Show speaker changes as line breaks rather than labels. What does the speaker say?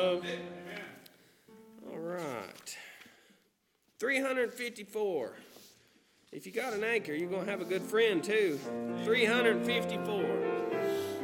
All right. 354. If you got an anchor, you're going to have a good friend too. 354.